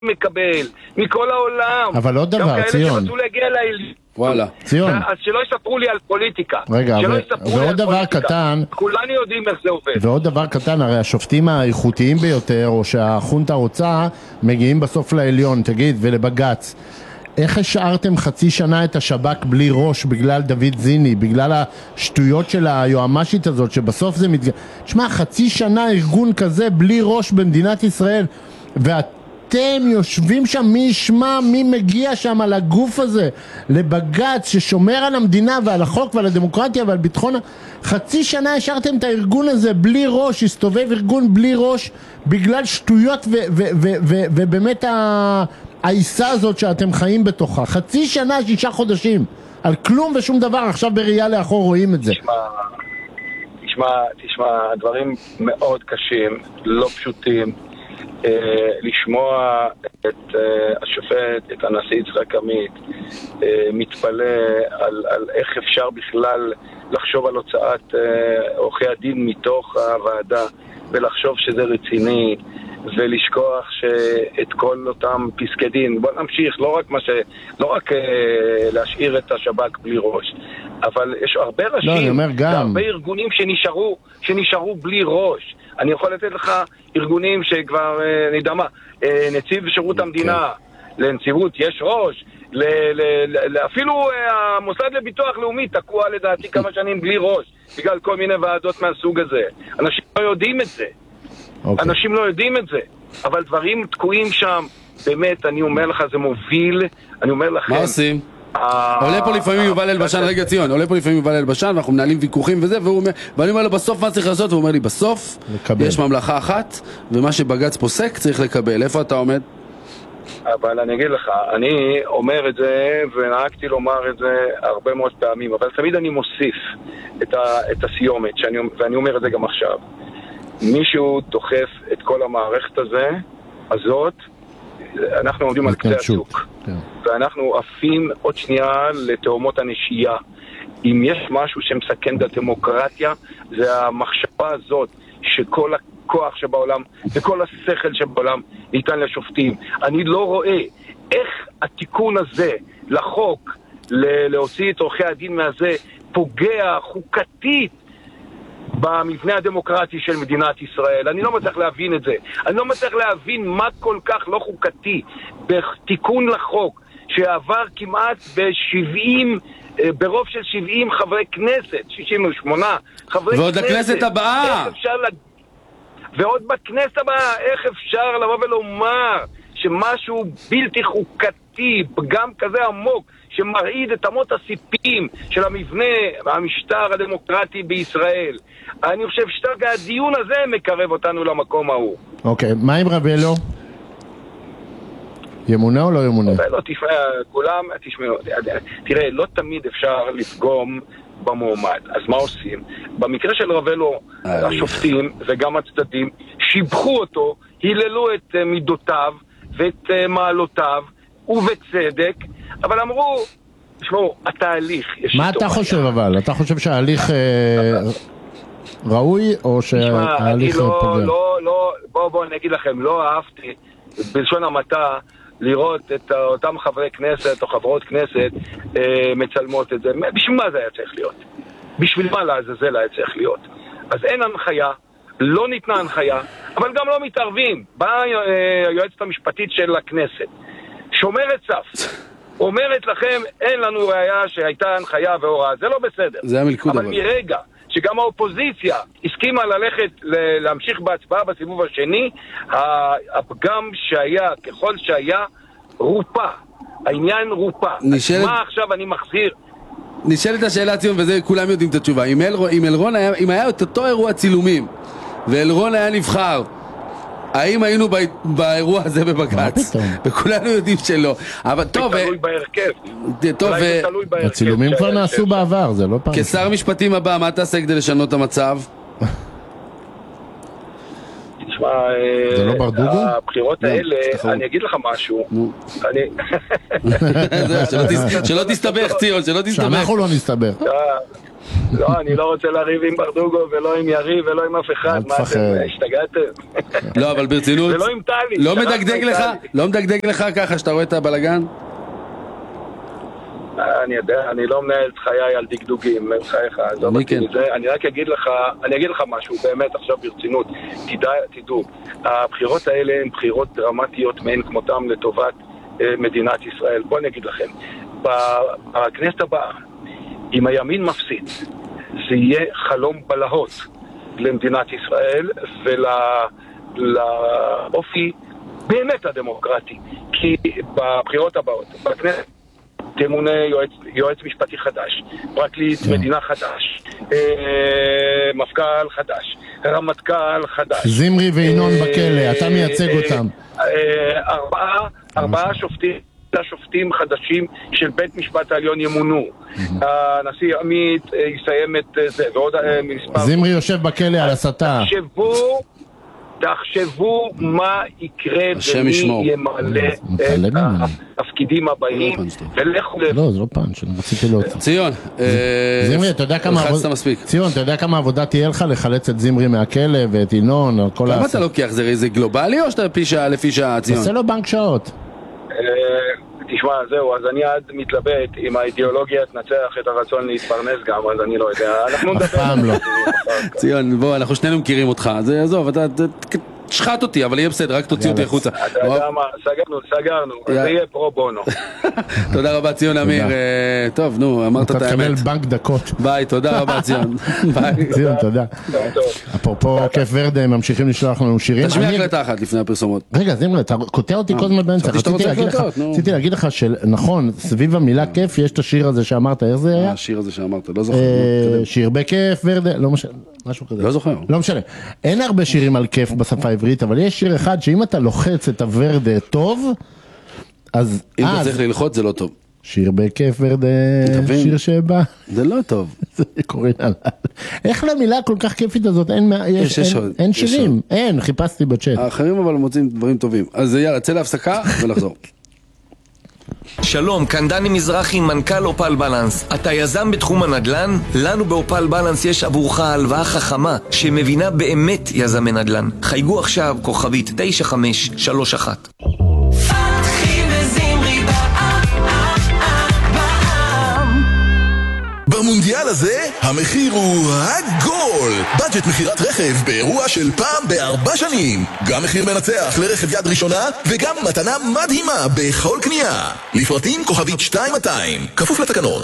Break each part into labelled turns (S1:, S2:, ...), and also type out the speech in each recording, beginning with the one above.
S1: מקבל, מכל העולם.
S2: אבל עוד דבר, ציון.
S1: גם כאלה שרצו להגיע לעליון.
S3: וואלה.
S2: ציון.
S1: אז שלא יספרו לי על פוליטיקה.
S2: רגע, ועוד דבר קטן.
S1: כולנו יודעים איך זה עובד.
S2: ועוד דבר קטן, הרי השופטים האיכותיים ביותר, או שהחונטה רוצה, מגיעים בסוף לעליון, תגיד, ולבגץ. איך השארתם חצי שנה את השב"כ בלי ראש בגלל דוד זיני, בגלל השטויות של היועמ"שית הזאת, שבסוף זה תשמע, חצי שנה ארגון כזה בלי ראש במדינת ישראל, ואתם יושבים שם, מי ישמע, מי מגיע שם על הגוף הזה, לבגץ ששומר על המדינה ועל החוק ועל הדמוקרטיה ועל ביטחון. חצי שנה השארתם את הארגון הזה בלי ראש, הסתובב ארגון בלי ראש בגלל שטויות ובאמת העיסה הזאת שאתם חיים בתוכה. חצי שנה, 6 חודשים על כלום ושום דבר. עכשיו בראייה לאחור רואים את זה.
S1: תשמע, הדברים מאוד קשים, לא פשוטים. לשמוע את השופט, את הנשיא יצחק עמית מתפלא על איך אפשר בכלל לחשוב על הוצאת עורכי הדין מתוך הוועדה ולחשוב שזה רציני, ולשכוח שאת כל אותם פסקי דין, בוא נמשיך, לא רק להשאיר את השב"כ בלי ראש, אבל יש הרבה ראשים, הרבה ארגונים שנשארו בלי ראש. אני יכול לתת לך ארגונים שכבר נדמה, נציב שירות המדינה, לנציבות יש ראש, אפילו המוסד לביטוח לאומי תקוע לדעתי כמה שנים בלי ראש, בגלל כל מיני ועדות מהסוג הזה. אנשים לא יודעים את זה. אנשים לא יודעים את זה, אבל דברים תקועים שם, באמת, אני אומר לך, זה מוביל, אני אומר לכם.
S3: מה עושים? עולה פה לפעמים יובל אלבשן, רגע ציון, עולה פה לפעמים יובל אלבשן, ואנחנו מנהלים ויכוחים וזה, ואני אומר לו בסוף מה צריך לעשות, והוא אומר לי בסוף, יש ממלכה אחת, ומה שבגץ פוסק צריך לקבל. איפה אתה עומד?
S1: אבל אני אגיד לך, אני אומר את זה, ונהגתי לומר את זה הרבה מאוד פעמים, אבל תמיד אני מוסיף את הסיומת, ואני אומר את זה גם עכשיו. מישהו דוחף את כל המערכת הזאת, אנחנו עומדים על קצה הצוק, ואנחנו עפים עוד שנייה לתאומות הנשייה. אם יש משהו שמסכן את הדמוקרטיה, זה המחשבה הזאת שכל הכוח שבעולם וכל השכל שבעולם ניתן לשופטים. אני לא רואה איך התיקון הזה לחוק להוציא את עורכי הדין מהזה פוגע חוקתית במבנה הדמוקרטי של מדינת ישראל. אני לא מצליח להבין את זה. אני לא מצליח להבין מה כל כך לא חוקתי בתיקון לחוק שעבר כמעט ברוב של 70 חברי כנסת, 68 חברי כנסת.
S3: ועוד לכנסת הבאה.
S1: ועוד בכנסת הבאה, איך אפשר לבוא ולומר שמשהו בלתי חוקתי, פגם כזה עמוק, שמרעיד את אמות הסיפים של המבנה והמשטר הדמוקרטי בישראל. אני חושב שהדיון הזה מקרב אותנו למקום ההוא.
S2: אוקיי, מה עם רבלו? ימונה או לא ימונה?
S1: רבלו, כולם, תשמעו, תראה, לא תמיד אפשר לפגום במועמד. אז מה עושים? במקרה של רבלו, השופטים וגם הצדדים שיבחו אותו, היללו את מידותיו ואת מעלותיו, ובצדק, אבל אמרו, תשמעו, התהליך יש...
S2: מה אתה חושב אבל? אתה חושב שההליך ראוי או שההליך פוגע?
S1: בואו אני אגיד לכם, לא אהבתי בלשון המעטה לראות את אותם חברי כנסת או חברות כנסת מצלמות את זה. בשביל מה זה היה צריך להיות? בשביל מה לעזאזל היה צריך להיות? אז אין הנחיה, לא ניתנה הנחיה, אבל גם לא מתערבים. באה היועצת המשפטית של הכנסת, שומרת סף, אומרת לכם, אין לנו ראייה שהייתה הנחיה והוראה, זה לא בסדר.
S3: זה המלכוד.
S1: אבל מרגע שגם האופוזיציה הסכימה להמשיך בהצבעה בסיבוב השני, הפגם שהיה, ככל שהיה, רופה. העניין רופה. מה עכשיו אני מחזיר?
S3: נשאלת השאלה ציון, וזה כולם יודעים את התשובה. אם היה את אותו אירוע צילומים, ואלרון היה נבחר, האם היינו באירוע הזה בבג"ץ? וכולנו יודעים שלא. אבל טוב,
S1: תלוי בהרכב.
S2: הצילומים כבר נעשו בעבר, זה לא פעם.
S3: כשר משפטים הבא, מה תעשה כדי לשנות את המצב?
S2: זה לא ברדוגו?
S1: הבחירות האלה, אני אגיד לך משהו.
S3: שלא תסתבך ציון, שלא תסתבך.
S2: שאנחנו לא נסתבך.
S1: לא, אני לא רוצה לריב עם ברדוגו ולא עם יריב ולא עם אף אחד. מה אתם, השתגעתם?
S3: לא, אבל ברצינות,
S1: ולא עם טלי.
S3: לא מדגדג לך ככה שאתה רואה את הבלגן?
S1: אני יודע, אני לא מנהל את חיי על דגדוגים, אני רק אגיד לך משהו, באמת עכשיו ברצינות, תדעו, הבחירות האלה הן בחירות דרמטיות מאין כמותם לטובת מדינת ישראל. בואו נגיד לכם, בכנסת הבאה, אם הימין מפסיד, זה יהיה חלום בלהות למדינת ישראל ולאופי באמת הדמוקרטי, כי בבחירות הבאות, בכנסת, תמונה יועץ משפטי חדש, פרקליט מדינה חדש, מפכ"ל חדש, רמטכ"ל חדש.
S2: זמרי וינון בכלא, אתה מייצג אותם.
S1: ארבעה שופטים חדשים של בית משפט העליון ימונו. הנשיא עמית יסיים את זה, ועוד מספר...
S2: זמרי יושב בכלא על הסתה.
S1: תחשבו מה יקרה ומי ימלא את התפקידים הבאים ולכו...
S2: לא, זה לא פאנץ', אני רציתי להוציא.
S3: ציון,
S2: זמרי, אתה יודע כמה עבודה תהיה לך לחלץ את זמרי מהכלא ואת ינון?
S3: כמה אתה לוקח? זה גלובלי או שאתה לפי שעה, ציון?
S2: עושה לו בנק שעות.
S1: תשמע, זהו, אז אני עד מתלבט אם האידיאולוגיה תנצח את הרצון להתפרנס גם, אז אני לא יודע. אנחנו נדבר.
S2: פעם לא.
S3: ציון, בוא, אנחנו שנינו מכירים אותך. אז עזוב, אתה תשחט אותי, אבל יהיה בסדר, רק תוציא אותי החוצה.
S1: אתה יודע מה, סגרנו, זה יהיה פרו בונו.
S3: תודה רבה, ציון אמיר. טוב, נו, אמרת את האמת.
S2: אתה תקבל בנק דקות.
S3: ביי, תודה רבה, ציון.
S2: ציון, תודה. אפרופו כיף ורדה, הם ממשיכים לשלוח לנו שירים.
S3: תשמיע הקלטה אחת לפני הפרסומות.
S2: רגע, זמרי, אתה קוטע אותי כל הזמן באמצע. רציתי להגיד לך שנכון, סביב המילה כיף יש את השיר הזה שאמרת, איך זה היה?
S3: השיר הזה שאמרת, לא זוכר.
S2: שיר בכיף ורדה, לא משנה, משהו כזה.
S3: לא זוכר.
S2: לא משנה. אין הרבה שירים על כיף בשפה העברית, אבל יש שיר אחד שאם אתה לוחץ את הוורדה טוב, אז...
S3: אם אתה צריך ללחוץ זה לא טוב.
S2: שיר בכיף ורדה, שיר שבא.
S3: זה לא טוב.
S2: זה קוראים עליו. איך למילה כל כך כיפית הזאת? אין שירים. אין, חיפשתי בצ'אט.
S3: האחרים אבל מוצאים דברים טובים. אז יאללה, צא להפסקה ולחזור.
S4: שלום, כאן דני מזרחי, מנכ"ל אופל בלנס. אתה יזם בתחום הנדל"ן? לנו באופל בלנס יש עבורך הלוואה חכמה שמבינה באמת יזמי נדל"ן. חייגו עכשיו כוכבית 9531.
S5: במונדיאל הזה המחיר הוא הגול. בדג'ט מחירת רכב באירוע של פעם ב4 שנים. גם מחיר מנצח לרכב יד ראשונה וגם מתנה מדהימה בכל קנייה. לפרטים כוכבית 2200, כפוף לתקנון.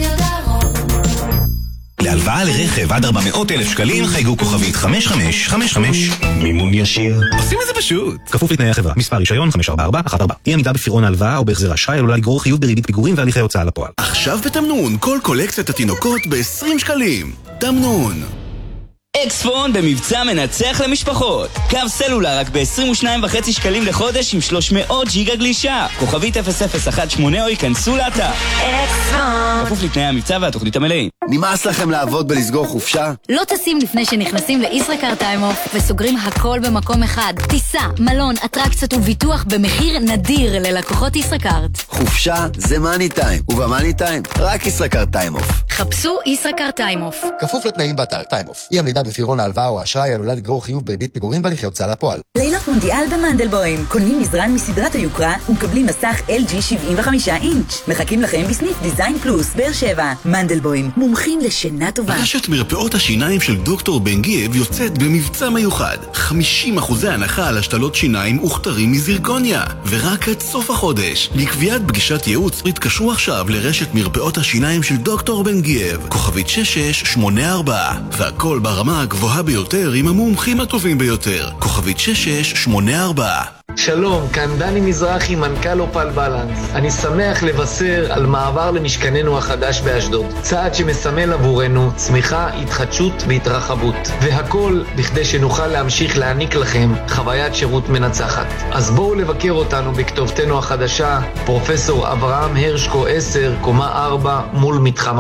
S6: להלוואה לרכב עד 400,000 שקלים חייגו כוכבית 5555. מימון ישיר. עושים את זה פשוט. כפוף לתנאי החברה. מספר רישיון 54414. אי עמידה בפירעון ההלוואה או בהחזר אשראי עלולה לגרור חיוב בריבית פיגורים והליכי הוצאה לפועל.
S5: עכשיו בתמנון כל קולקציית התינוקות ב20 שקלים. תמנון.
S7: אקספון במבצע מנצח למשפחות. קו סלולר רק ב-22.5 שקלים לחודש עם 300 ג'יגה גלישה. כוכבית 0018 או ייכנסו לאתר. אקספון. כפוף לתנאי המבצע והתוכנית המלאים.
S8: נמאס לכם לעבוד בלסגור חופשה?
S9: לא טסים לפני שנכנסים לישראכרט טיים אוף וסוגרים הכל במקום אחד. טיסה, מלון, אטרקציות וביטוח במחיר נדיר ללקוחות ישראכרט.
S8: חופשה זה מאני טיים, ובמאני טיים רק ישראכרט טיים אוף.
S9: חפשו ישראכרט טיים אוף.
S8: כפוף לתנאים באתר טיים אוף. אי עמידה בפירעון ההלוואה או האשראי עלולה לגרור חיוב בריבית פיגורים והליכי הוצאה לפועל.
S10: לילות מונדיאל במנדלבוים. קונים מזרן מסדרת היוקרה ומקבלים מסך LG 75 אינץ'. מחכים לכם בסניף דיזיין פלוס באר שבע. מנדלבוים, מומחים לשינה טובה.
S5: רשת מרפאות השיניים של דוקטור בן גייב יוצאת במבצע מיוחד. 50% הנחה על השתלות שיניים וכתרים מזירקוניה. ורק עד סוף החודש. לקביעת פגישת ייעוץ התקשרו עכשיו לרשת מרפאות השיניים של דוקטור בן גייב. כוכבית 6684. והכל ברמה הגבוהה ביותר עם המומחים הטובים ביותר. כוכבית 6684.
S11: שלום, כאן דני מזרחי, מנכ"ל אופל בלנס. אני שמח לבשר על מעבר למשכננו החדש באשדוד. צעד שמסמל עבורנו צמיחה, התחדשות והתרחבות. והכל בכדי שנוכל להמשיך להעניק לכם חוויית שירות מנצחת. אז בואו לבקר אותנו בכתובתנו החדשה, פרופסור אברהם הרשקו 10, קומה 4, מול מתחם הביג.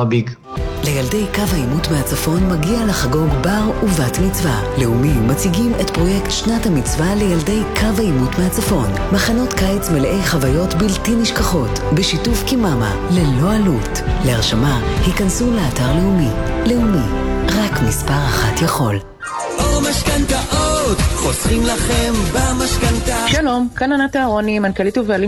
S12: לילדי קו העימות מהצפון מגיע לחגוג בר ובת מצווה. לאומי מציגים את פרויקט שנת המצווה לילדי קו העימות מהצפון. מחנות קיץ מלאי חוויות בלתי נשכחות, בשיתוף קיממה, ללא עלות. להרשמה, היכנסו לאתר לאומי. לאומי, רק מספר אחת יכול.
S13: או משכנתאות, חוסכים לכם במשכנתה.
S14: שלום, כאן ענת אהרוני, מנכ"לית ובעלים